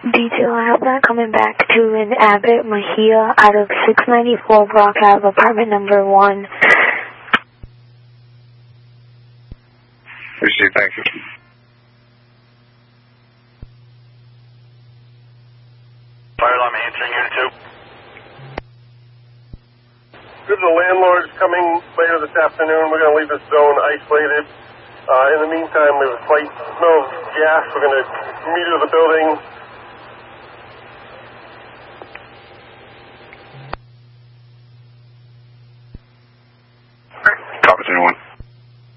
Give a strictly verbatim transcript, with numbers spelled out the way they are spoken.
Detail, I hope not coming back to an Abbott Mejia out of six ninety-four Brock Ave, apartment number one. Appreciate it, thank you. Fire alarm answering unit two. There's a landlord coming later this afternoon. We're going to leave this zone isolated. Uh, in the meantime, there's a slight smell of gas. We're going to meter the building.